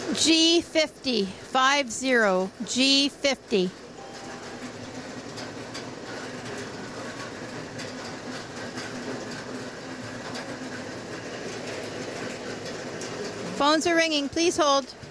G50, 50, G50. Phones are ringing. Please hold.